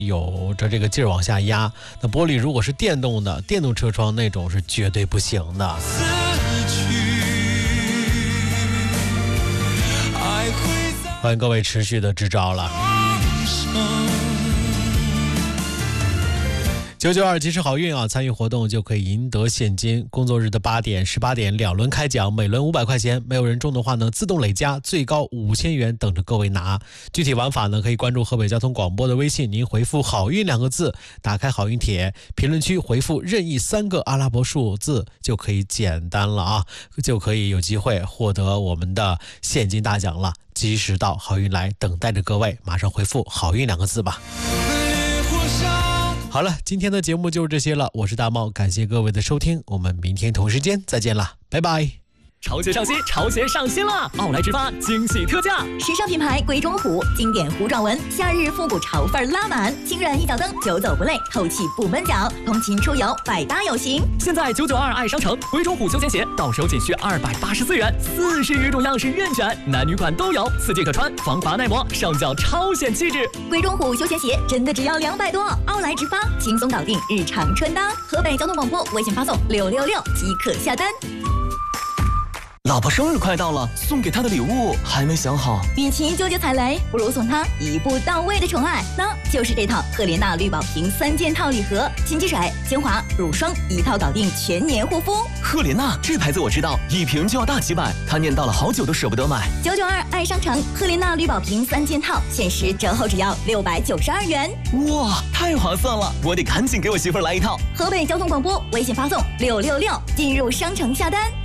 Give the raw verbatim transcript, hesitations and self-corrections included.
有着这个劲儿往下压。那玻璃如果是电动的，电动车窗那种是绝对不行的。欢迎各位持续的支招了。九九二及时好运啊！参与活动就可以赢得现金。工作日的八点、十八点两轮开奖，每轮五百块钱。没有人中的话呢，自动累加，最高五千元等着各位拿。具体玩法呢，可以关注河北交通广播的微信，您回复“好运”两个字，打开好运帖，评论区回复任意三个阿拉伯数字，就可以简单了啊，就可以有机会获得我们的现金大奖了。及时到，好运来，等待着各位，马上回复“好运”两个字吧。好了，今天的节目就是这些了，我是大茂，感谢各位的收听，我们明天同时间再见了，拜拜。 潮鞋上新，潮鞋上新了！奥莱直发惊喜特价， 时尚品牌贵中虎，经典糊状纹，夏日复古潮范拉满，轻软一脚蹬，久走不累，透气不闷脚，通勤出游百搭有型。 现在九九二爱商城，贵中虎休闲鞋到手仅需二百八十四元，四十余种样式任选，男女款都有，四季可穿，防滑耐磨，上脚超显气质。 贵中虎休闲鞋真的只要两百多，奥莱直发轻松搞定日常穿搭。河北交通广播微信发送六六六即可下单。 老婆生日快到了，送给她的礼物还没想好。 与其纠结踩雷，不如送她一步到位的宠爱，那就是这套赫莲娜绿宝瓶三件套礼盒，清洁水、精华、乳霜一套搞定全年护肤。 赫莲娜这牌子我知道，一瓶就要大几百，她念叨了好久都舍不得买。 九九二爱商城赫莲娜绿宝瓶三件套，限时折后只要六百九十二元。 哇，太划算了，我得赶紧给我媳妇儿来一套。 河北交通广播微信发送六六六，进入商城下单。